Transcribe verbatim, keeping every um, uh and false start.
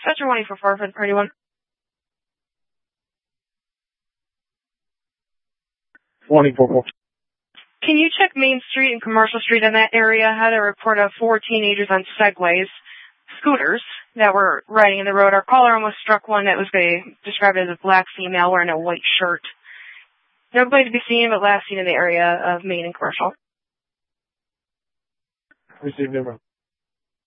Dispatcher one for four for the party one. twenty-four four. Can you check Main Street and Commercial Street in that area? I had a report of four teenagers on Segways, scooters, that were riding in the road. Our caller almost struck one that was a, described as a black female wearing a white shirt. Nobody to be seen, but last seen in the area of Main and Commercial. Received number.